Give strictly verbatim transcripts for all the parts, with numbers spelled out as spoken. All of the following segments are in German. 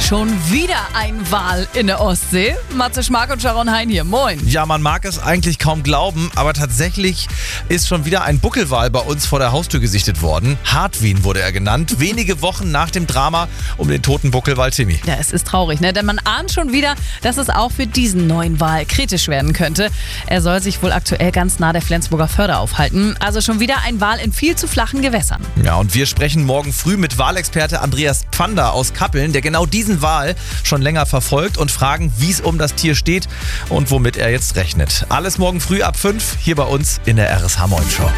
Schon wieder ein Wal in der Ostsee. Matze Schmark und Sharon Hein hier. Moin. Ja, man mag es eigentlich kaum glauben, aber tatsächlich ist schon wieder ein Buckelwal bei uns vor der Haustür gesichtet worden. Hartwin wurde er genannt, wenige Wochen nach dem Drama um den toten Buckelwal Timmy. Ja, es ist traurig, ne? Denn man ahnt schon wieder, dass es auch für diesen neuen Wal kritisch werden könnte. Er soll sich wohl aktuell ganz nah der Flensburger Förde aufhalten. Also schon wieder ein Wal in viel zu flachen Gewässern. Ja, und wir sprechen morgen früh mit Walexperte Andreas Pfander aus Kappeln, der genau diesen Wal schon länger verfolgt, und fragen, wie es um das Tier steht und womit er jetzt rechnet. Alles morgen früh ab fünf hier bei uns in der R S H Morning Show.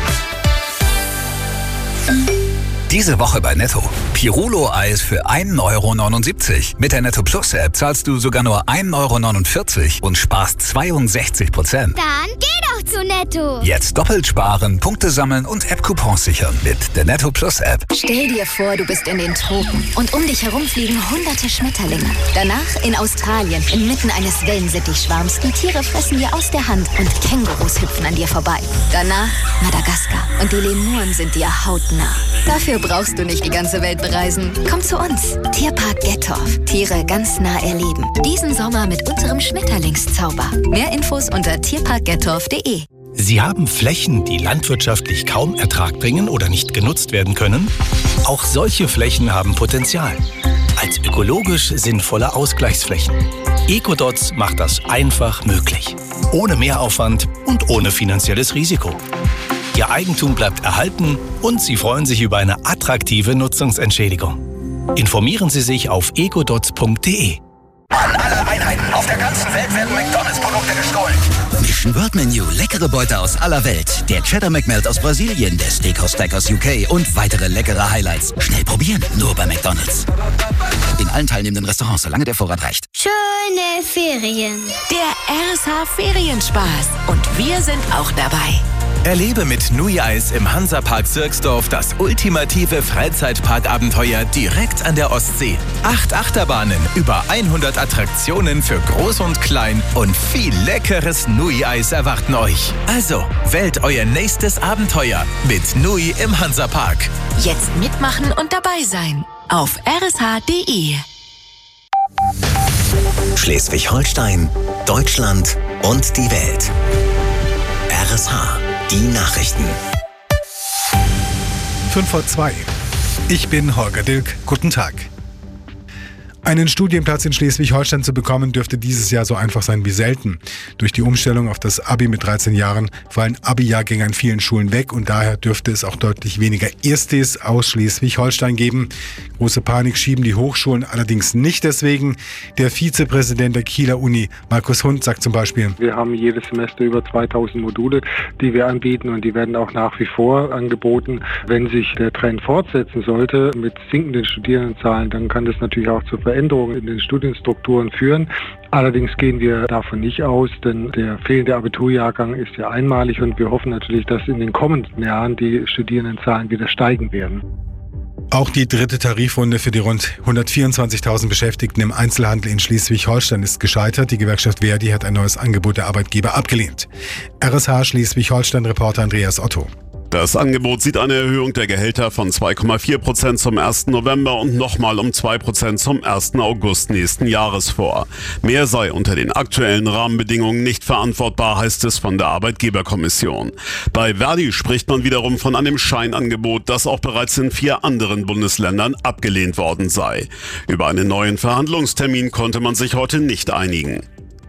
Diese Woche bei Netto. Pirulo-Eis für ein Euro neunundsiebzig. Mit der Netto Plus App zahlst du sogar nur ein Euro neunundvierzig und sparst zweiundsechzig Prozent. Dann geh doch zu Netto. Jetzt doppelt sparen, Punkte sammeln und App-Coupons sichern mit der Netto Plus App. Stell dir vor, du bist in den Tropen und um dich herum fliegen hunderte Schmetterlinge. Danach in Australien, inmitten eines Wellensittichschwarms. Die Tiere fressen dir aus der Hand und Kängurus hüpfen an dir vorbei. Danach Madagaskar und die Lemuren sind dir hautnah. Dafür brauchst du nicht die ganze Welt bereisen. Komm zu uns. Tierpark Gettorf. Tiere ganz nah erleben. Diesen Sommer mit unserem Schmetterlingszauber. Mehr Infos unter tierpark gettorf punkt de. Sie haben Flächen, die landwirtschaftlich kaum Ertrag bringen oder nicht genutzt werden können? Auch solche Flächen haben Potenzial. Als ökologisch sinnvolle Ausgleichsflächen. Ecodots macht das einfach möglich. Ohne Mehraufwand und ohne finanzielles Risiko. Ihr Eigentum bleibt erhalten und Sie freuen sich über eine attraktive Nutzungsentschädigung. Informieren Sie sich auf ecodots punkt de. An alle Einheiten auf der ganzen Welt werden McDonalds-Produkte gestohlen. Mission World Menu, leckere Beute aus aller Welt. Der Cheddar McMelt aus Brasilien, der Steakhouse Stack aus U K und weitere leckere Highlights. Schnell probieren, nur bei McDonalds. In allen teilnehmenden Restaurants, solange der Vorrat reicht. Schöne Ferien. Der R S H Ferienspaß. Und wir sind auch dabei. Erlebe mit Nui-Eis im Hansapark Sirksdorf das ultimative Freizeitparkabenteuer direkt an der Ostsee. Acht Achterbahnen, über hundert Attraktionen für Groß und Klein und viel leckeres Nui-Eis erwarten euch. Also, wählt euer nächstes Abenteuer mit Nui im Hansapark. Jetzt mitmachen und dabei sein. Auf r s h punkt d e. Schleswig-Holstein, Deutschland und die Welt. R S H. Die Nachrichten. fünf vor zwei. Ich bin Holger Dilk. Guten Tag. Einen Studienplatz in Schleswig-Holstein zu bekommen, dürfte dieses Jahr so einfach sein wie selten. Durch die Umstellung auf das Abi mit dreizehn Jahren fallen Abi-Jahrgänge an vielen Schulen weg und daher dürfte es auch deutlich weniger Erstis aus Schleswig-Holstein geben. Große Panik schieben die Hochschulen allerdings nicht deswegen. Der Vizepräsident der Kieler Uni, Markus Hund, sagt zum Beispiel: Wir haben jedes Semester über zweitausend Module, die wir anbieten, und die werden auch nach wie vor angeboten. Wenn sich der Trend fortsetzen sollte mit sinkenden Studierendenzahlen, dann kann das natürlich auch zur Veränderungen in den Studienstrukturen führen. Allerdings gehen wir davon nicht aus, denn der fehlende Abiturjahrgang ist ja einmalig und wir hoffen natürlich, dass in den kommenden Jahren die Studierendenzahlen wieder steigen werden. Auch die dritte Tarifrunde für die rund hundertvierundzwanzigtausend Beschäftigten im Einzelhandel in Schleswig-Holstein ist gescheitert. Die Gewerkschaft Verdi hat ein neues Angebot der Arbeitgeber abgelehnt. R S H Schleswig-Holstein-Reporter Andreas Otto. Das Angebot sieht eine Erhöhung der Gehälter von zwei Komma vier Prozent zum ersten November und nochmal um zwei Prozent zum ersten August nächsten Jahres vor. Mehr sei unter den aktuellen Rahmenbedingungen nicht verantwortbar, heißt es von der Arbeitgeberkommission. Bei Verdi spricht man wiederum von einem Scheinangebot, das auch bereits in vier anderen Bundesländern abgelehnt worden sei. Über einen neuen Verhandlungstermin konnte man sich heute nicht einigen.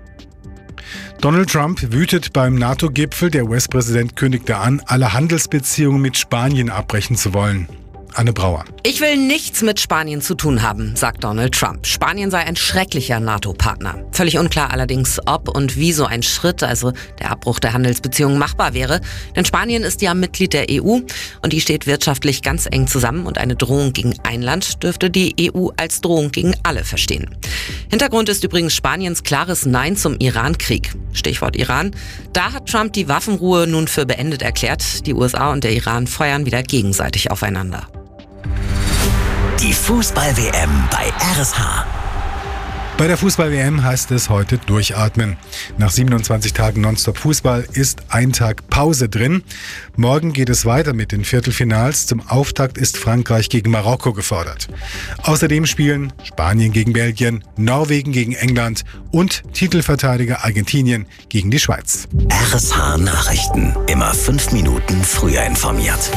Donald Trump wütet beim NATO-Gipfel. Der U S-Präsident kündigte an, alle Handelsbeziehungen mit Spanien abbrechen zu wollen. Anne Brauer. Ich will nichts mit Spanien zu tun haben, sagt Donald Trump. Spanien sei ein schrecklicher NATO-Partner. Völlig unklar allerdings, ob und wie so ein Schritt, also der Abbruch der Handelsbeziehungen, machbar wäre. Denn Spanien ist ja Mitglied der E U und die steht wirtschaftlich ganz eng zusammen. Und eine Drohung gegen ein Land dürfte die E U als Drohung gegen alle verstehen. Hintergrund ist übrigens Spaniens klares Nein zum Iran-Krieg. Stichwort Iran. Da hat Trump die Waffenruhe nun für beendet erklärt. Die U S A und der Iran feuern wieder gegenseitig aufeinander. Die Fußball-W M bei R S H. Bei der Fußball-W M heißt es heute durchatmen. Nach siebenundzwanzig Tagen Nonstop-Fußball ist ein Tag Pause drin. Morgen geht es weiter mit den Viertelfinals. Zum Auftakt ist Frankreich gegen Marokko gefordert. Außerdem spielen Spanien gegen Belgien, Norwegen gegen England und Titelverteidiger Argentinien gegen die Schweiz. R S H Nachrichten. Immer fünf Minuten früher informiert.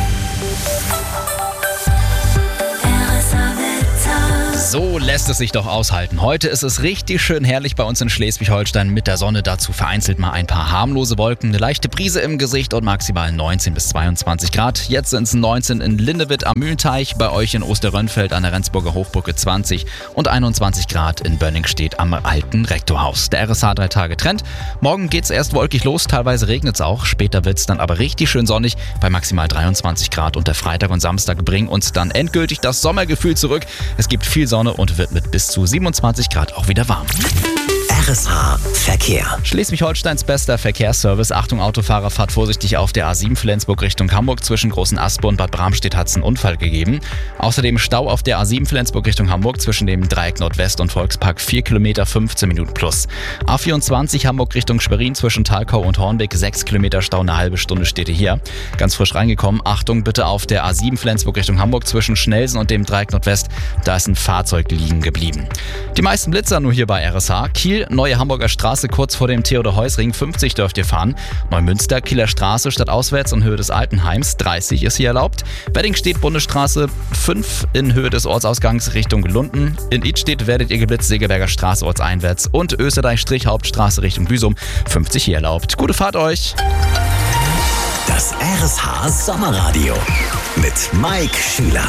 So lässt es sich doch aushalten. Heute ist es richtig schön herrlich bei uns in Schleswig-Holstein mit der Sonne. Dazu vereinzelt mal ein paar harmlose Wolken, eine leichte Brise im Gesicht und maximal neunzehn bis zweiundzwanzig Grad. Jetzt sind es neunzehn in Lindewitt am Mühlenteich, bei euch in Osterrönfeld an der Rendsburger Hochbrücke zwanzig und einundzwanzig Grad in Bönningstedt am alten Rektorhaus. Der R S H drei Tage Trend. Morgen geht's erst wolkig los, teilweise regnet es auch. Später wird's dann aber richtig schön sonnig bei maximal dreiundzwanzig Grad und der Freitag und Samstag bringen uns dann endgültig das Sommergefühl zurück. Es gibt viel Sonne und wird mit bis zu siebenundzwanzig Grad auch wieder warm. R S H Verkehr. Schleswig-Holsteins bester Verkehrsservice. Achtung Autofahrer, fahrt vorsichtig auf der A sieben Flensburg Richtung Hamburg. Zwischen Großen Aspe und Bad Bramstedt hat es einen Unfall gegeben. Außerdem Stau auf der A sieben Flensburg Richtung Hamburg zwischen dem Dreieck Nordwest und Volkspark vier Kilometer, fünfzehn Minuten plus. A vierundzwanzig Hamburg Richtung Schwerin zwischen Thalkau und Hornbeck sechs Kilometer Stau, eine halbe Stunde steht ihr hier. Ganz frisch reingekommen. Achtung bitte auf der A sieben Flensburg Richtung Hamburg zwischen Schnelsen und dem Dreieck Nordwest. Da ist ein Fahrzeug liegen geblieben. Die meisten Blitzer nur hier bei R S H. Kiel, Neue Hamburger Straße kurz vor dem Theodor-Heuss-Ring, fünfzig dürft ihr fahren. Neumünster, Kieler Straße stadtauswärts in Höhe des Altenheims, dreißig ist hier erlaubt. Weddingstedt, Bundesstraße fünf in Höhe des Ortsausgangs Richtung Lunden. In Idstedt werdet ihr geblitzt, Segeberger Straße ortseinwärts und Österreich-Hauptstraße Richtung Büsum, fünfzig hier erlaubt. Gute Fahrt euch! Das R S H Sommerradio mit Mike Schüler.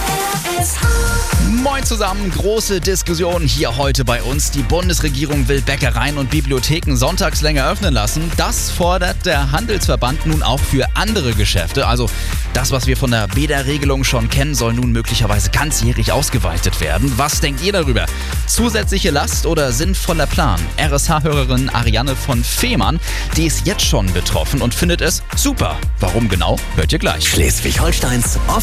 Moin zusammen, große Diskussion hier heute bei uns. Die Bundesregierung will Bäckereien und Bibliotheken sonntags länger öffnen lassen. Das fordert der Handelsverband nun auch für andere Geschäfte. Also das, was wir von der B E D A-Regelung schon kennen, soll nun möglicherweise ganzjährig ausgeweitet werden. Was denkt ihr darüber? Zusätzliche Last oder sinnvoller Plan? R S H-Hörerin Ariane von Fehmarn, die ist jetzt schon betroffen und findet es super. Warum genau? Hört ihr gleich. Schleswig-Holsteins